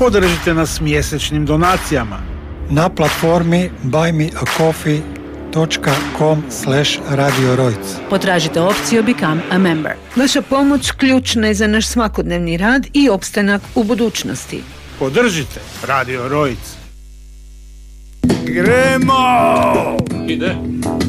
Podržite nas mjesečnim donacijama na platformi buymeacoffee.com/Radio Rojc. Potražite opciju Become a Member. Vaša pomoć ključna je za naš svakodnevni rad i opstanak u budućnosti. Podržite Radio Rojc. Gremo! Ide.